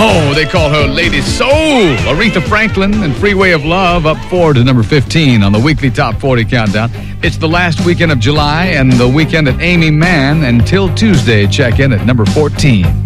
Oh, they call her Lady Soul. Aretha Franklin and Freeway of Love up 4 to number 15 on the weekly Top 40 Countdown. It's the last weekend of July and the weekend at Amy Mann. Until Tuesday, check in at number 14.